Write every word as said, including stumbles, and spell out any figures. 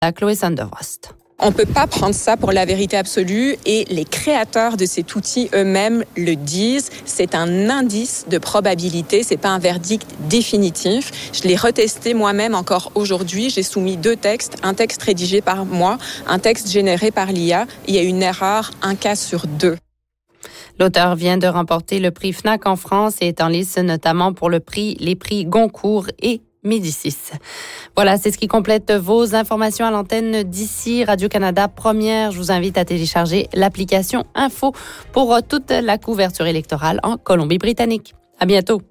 à Chloé Sandervost. On ne peut pas prendre ça pour la vérité absolue et les créateurs de cet outil eux-mêmes le disent. C'est un indice de probabilité, c'est pas un verdict définitif. Je l'ai retesté moi-même encore aujourd'hui. J'ai soumis deux textes, un texte rédigé par moi, un texte généré par l'I A. Il y a une erreur, un cas sur deux. L'auteur vient de remporter le prix Fnac en France et est en lice notamment pour le prix, les prix Goncourt et Médicis. Voilà, c'est ce qui complète vos informations à l'antenne d'ici Radio-Canada Première. Je vous invite à télécharger l'application Info pour toute la couverture électorale en Colombie-Britannique. À bientôt.